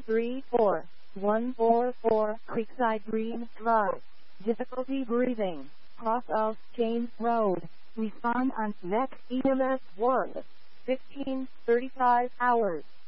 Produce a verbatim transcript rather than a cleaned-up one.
three four one four four Creekside Green Drive. Difficulty breathing. Cross of James Road. Respond on next E M S one. fifteen thirty-five hours.